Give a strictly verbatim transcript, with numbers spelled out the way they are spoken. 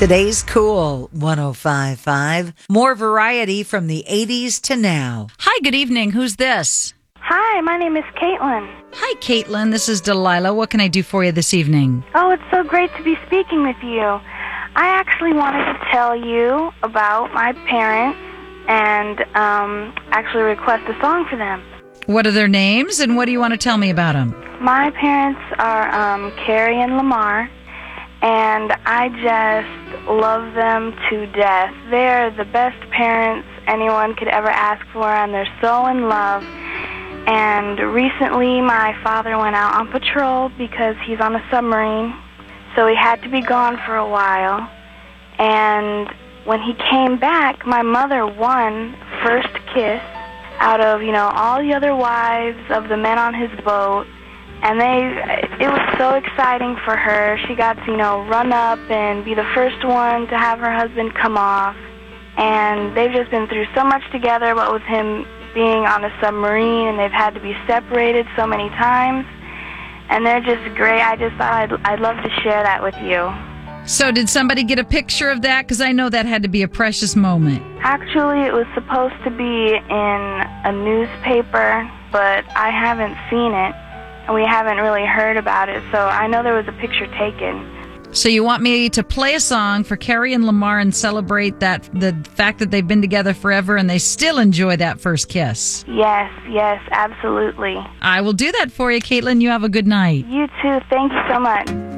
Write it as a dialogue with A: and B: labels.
A: Today's Cool one oh five point five. More variety from the eighties to now.
B: Hi, good evening. Who's this?
C: Hi, my name is Caitlin.
B: Hi, Caitlin. This is Delilah. What can I do for you this evening?
C: Oh, it's so great to be speaking with you. I actually wanted to tell you about my parents and um, actually request a song for them.
B: What are their names, and what do you want to tell me about them?
C: My parents are um, Carrie and Lamar, and I just love them to death. They're the best parents anyone could ever ask for, and they're so in love. And recently my father went out on patrol because he's on a submarine, so he had to be gone for a while. And when he came back, my mother won first kiss out of, you know, all the other wives of the men on his boat. And they, it was so exciting for her. She got to, you know, run up and be the first one to have her husband come off. And they've just been through so much together, but with him being on a submarine, and they've had to be separated so many times. And they're just great. I just thought I'd, I'd love to share that with you.
B: So did somebody get a picture of that? Because I know that had to be a precious moment.
C: Actually, it was supposed to be in a newspaper, but I haven't seen it, and we haven't really heard about it. So I know there was a picture taken.
B: So you want me to play a song for Carrie and Lamar and celebrate that the fact that they've been together forever and they still enjoy that first kiss?
C: Yes, yes, absolutely.
B: I will do that for you, Caitlin. You have a good night.
C: You too. Thank you so much.